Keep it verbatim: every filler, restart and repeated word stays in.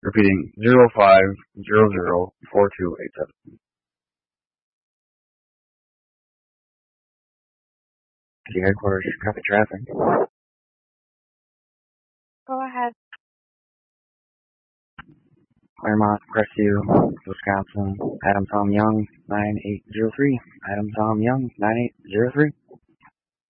Repeating, zero five zero zero four two eight seven. City headquarters, copy traffic. Go ahead. Claremont, Crestview, Wisconsin, Adam Tom Young, nine eight zero three. Adam Tom Young, nine eight zero three.